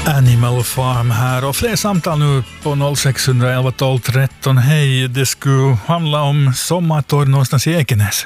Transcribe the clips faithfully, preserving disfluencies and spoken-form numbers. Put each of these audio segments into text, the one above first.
Animal Farm här och fler samtal nu på noll sex ett ett tolv tretton. Hej, det skulle handla om sommartorg någonstans i Ekenäs.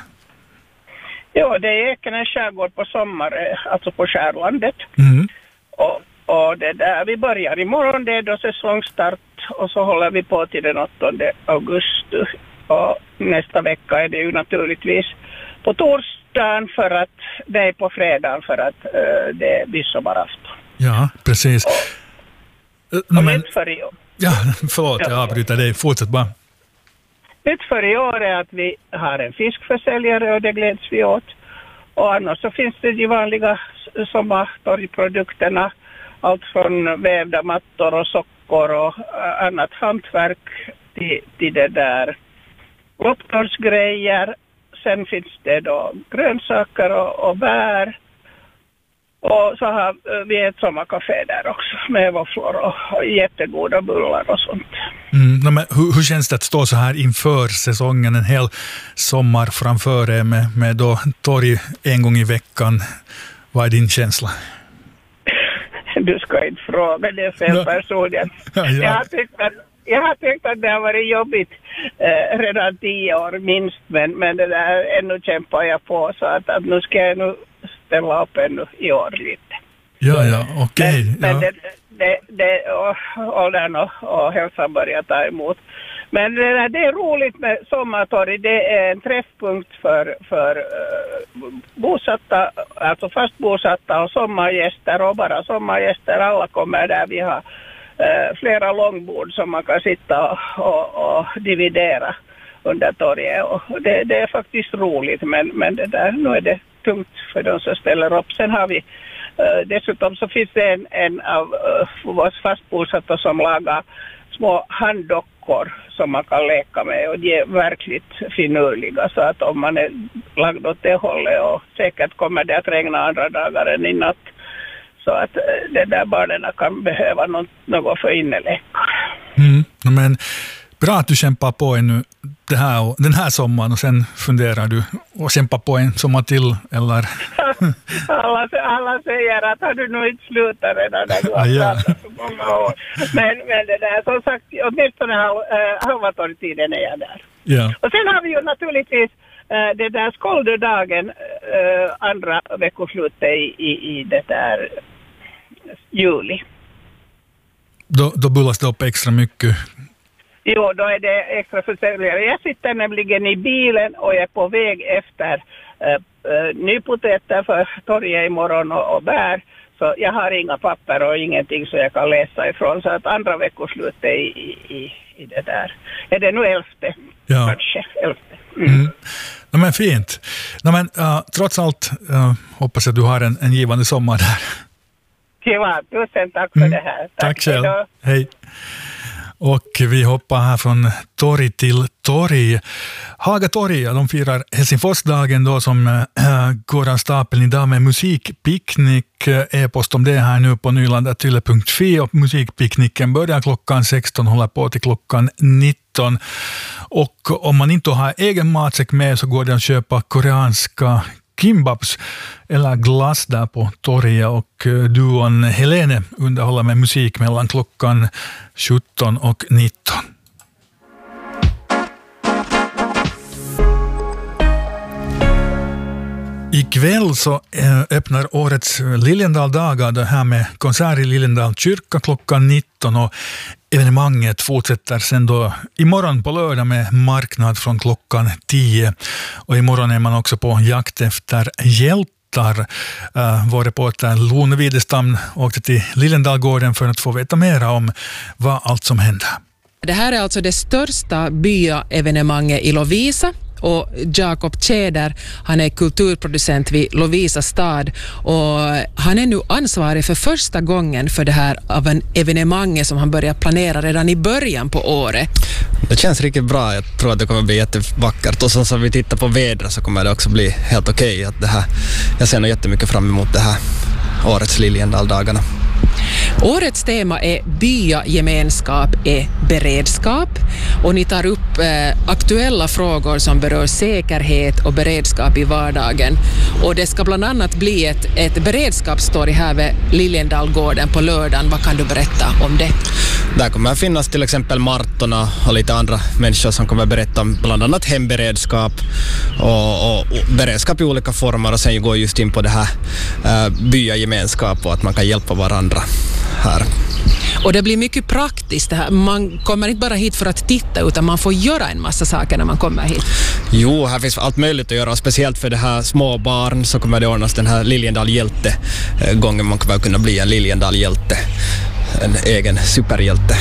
Ja, det är Ekenäs skärgård på sommar, alltså på Skärlandet. Mm. Och, och det där, vi börjar imorgon, det är då säsongstart och så håller vi på till den åttonde augusti. Och nästa vecka är det ju naturligtvis på torsdagen för att det är på fredagen för att uh, det är midsommarafton. Ja, precis. Och, no, och men, nytt för i år. Ja, förlåt, jag avbryter dig. Fortsätt bara. Nytt för i år är att vi har en fiskförsäljare och det gläds vi åt. Och annars så finns det de vanliga sommartorgprodukterna. Allt från vävda mattor och sockor och annat hantverk till, till det där lopptorgsgrejer. Sen finns det då grönsaker och, och bär. Och så har vi ett sommarkafé där också med våfflor och, och jättegoda bullar och sånt. Mm, men hur, hur känns det att stå så här inför säsongen en hel sommar framför er med, med då torg en gång i veckan? Vad är din känsla? Du ska inte fråga, det är fel ja. person. Jag, ja, ja. jag, har tyckt att, jag har tyckt att det har varit jobbigt eh, redan tio år minst, men, men det där ännu kämpar jag på så att, att nu ska jag nu ställa upp ännu i år lite. Ja, ja, okej. Okay, men, ja. men det, det, det och, åldern och, och hälsan börjar ta emot. Men det, det är roligt med sommartorg. Det är en träffpunkt för, för uh, bosatta, alltså fast bosatta och sommargäster och bara sommargäster. Alla kommer där. Vi har uh, flera långbord som man kan sitta och, och, och dividera under torget. Och det, det är faktiskt roligt, men, men det där, nu är det tungt för de som ställer upp. Sen har vi uh, dessutom så finns det en, en av uh, våra fastbosatta som lagar små handdockor som man kan leka med och de är verkligt finurliga så att om man är lagd åt det hållet och säkert kommer det att regna andra dagar än i natt så att uh, det där barnen kan behöva något, något för innelekare. Mm, men bra att du kämpar på ännu det här, den här sommaren och sen funderar du och kämpar på en sommar till, eller? alla, alla säger att har du nog inte slutat redan där du har pratat så många år. Men, men det där, som sagt, åtminstone halv, äh, halva torgtiden är jag där. Ja. Och sen har vi ju naturligtvis äh, det där skoldedagen äh, andra veckoslutet i, i, i det där juli. Då, då bullas det upp extra mycket. Jo, då är det extra försäljare. Jag sitter nämligen i bilen och är på väg efter äh, äh, nypotäter för torget imorgon och, och bär. Så jag har inga papper och ingenting så jag kan läsa ifrån. Så att andra veckoslutet i, i, i det där. Är det nu elfte? Ja. Kanske elfte. Mm. Mm. No, men fint. No, men, uh, trots allt uh, hoppas jag att du har en, en givande sommar där. Ja, tusen tack för mm. det här. Tack, tack själv. Hej. Och vi hoppar här från torg till torg. Hagatorg, de firar Helsingforsdagen då som äh, går av stapeln idag med musikpicknick. E-post om det här nu på nyland yle punkt fi och musikpicknicken börjar klockan sexton, håller på till klockan nitton. Och om man inte har egen matsäck med så går det att köpa koreanska kimbabs eller glass där på torget och duon Helene underhåller med musik mellan klockan sjutton och nitton. Ikväll så öppnar årets Liljendal-dagar det här med konsert i Liljendal kyrka klockan nitton och evenemanget fortsätter sen då imorgon på lördag med marknad från klockan tio. Och imorgon är man också på jakt efter hjältar. Uh, vår reporter Lone Widestam åkte till Liljendalgården för att få veta mer om vad allt som händer. Det här är alltså det största byaevenemanget i Lovisa. Och Jakob Tjäder, han är kulturproducent vid Lovisa stad och han är nu ansvarig för första gången för det här av en evenemanget som han börjar planera redan i början på året. Det känns riktigt bra, jag tror att det kommer bli jättevackert och så som vi tittar på vädret så kommer det också bli helt okej. Att det här, jag ser nog jättemycket fram emot det här årets Liljendal-dagarna. Årets tema är byagemenskap är beredskap och ni tar upp eh, aktuella frågor som berör säkerhet och beredskap i vardagen. Och det ska bland annat bli ett, ett beredskapstorg här vid Liljendalgården på lördagen. Vad kan du berätta om det? Där kommer att finnas till exempel Martorna och lite andra människor som kommer att berätta om bland annat hemberedskap och, och, och beredskap i olika former, och sen går just in på det här äh, byagemenskap och att man kan hjälpa varandra här. Och det blir mycket praktiskt det här. Man kommer inte bara hit för att titta, utan man får göra en massa saker när man kommer hit. Jo, här finns allt möjligt att göra. Speciellt för det här små barn så kommer det ordnas den här Liljendal-hjälte-gången. Man kommer kunna bli en Liljendal-hjälte. En egen superhjälte.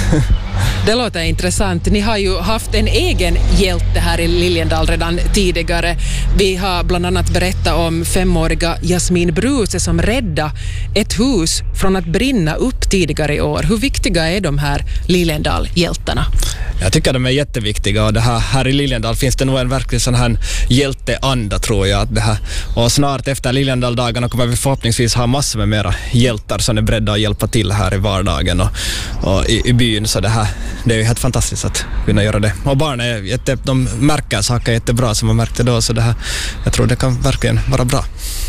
Det låter intressant. Ni har ju haft en egen hjälte här i Liljendal redan tidigare. Vi har bland annat berättat om femåriga Jasmin Bruse som räddade ett hus från att brinna upp tidigare i år. Hur viktiga är de här Liljendal-hjältarna? Jag tycker de är jätteviktiga, och det här, här i Liljendal finns det nog en verklig sån här hjälteanda, tror jag. Att det här, och snart efter Liljendal-dagarna kommer vi förhoppningsvis ha massor med mera hjältar som är beredda att hjälpa till här i vardagen och, och i, i byn. Så det här, det är ju helt fantastiskt att kunna göra det. Och barn är jätte, de märker saker jättebra som man märkte då, så det här, jag tror det kan verkligen vara bra.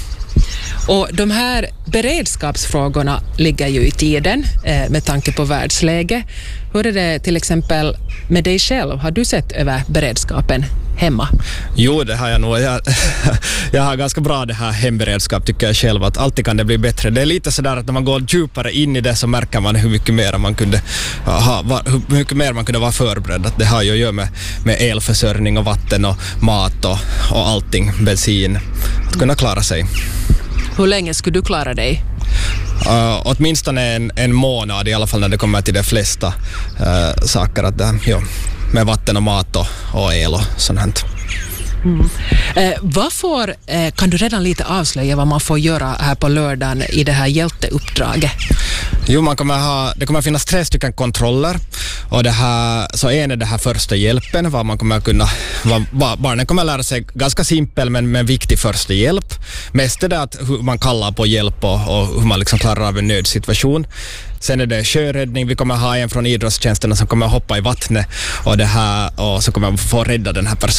Och de här beredskapsfrågorna ligger ju i tiden eh, med tanke på världsläge. Hur är det till exempel med dig själv? Har du sett över beredskapen hemma? Jo, det har jag nog. Jag, jag har ganska bra det här hemberedskap, tycker jag själv, att alltid kan det bli bättre. Det är lite sådär att när man går djupare in i det så märker man hur mycket mer man kunde ha, hur mycket mer man kunde vara förberedd. Att det har ju att göra med, med elförsörjning och vatten och mat och, och allting, bensin, att kunna klara sig. Hur länge skulle du klara dig? Uh, åtminstone en, en månad i alla fall när det kommer till de flesta uh, saker, att, uh, ja, med vatten och mat och, och el och sånt här. Mm. Eh, vad får, eh, kan du redan lite avslöja vad man får göra här på lördagen i det här hjälteuppdraget? Jo, man kommer ha, det kommer att finnas tre stycken kontroller, och det här, så en är det här första hjälpen, vad man kommer att kunna, vad, barnen kommer att lära sig ganska simpel men, men viktig första hjälp. Mest är det att hur man kallar på hjälp och, och hur man liksom klarar av en nödsituation. Sen är det sjöräddning. Vi kommer ha en från idrottstjänsterna som kommer att hoppa i vattnet och det här, och så kommer man få rädda den här personen